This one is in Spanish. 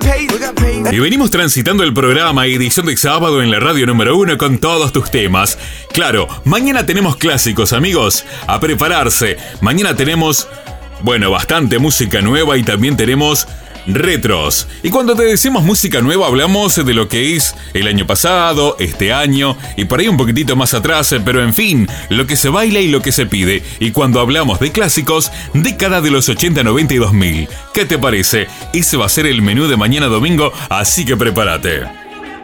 Y venimos transitando el programa edición de sábado en la radio número 1 con todos tus temas. Claro, mañana tenemos clásicos, amigos, a prepararse. Mañana tenemos, bueno, bastante música nueva y también tenemos retros. Y cuando te decimos música nueva hablamos de lo que es el año pasado, este año y por ahí un poquitito más atrás, pero en fin, lo que se baila y lo que se pide. Y cuando hablamos de clásicos, década de los 80, 90 y 2000. ¿Qué te parece? Ese va a ser el menú de mañana domingo, así que prepárate.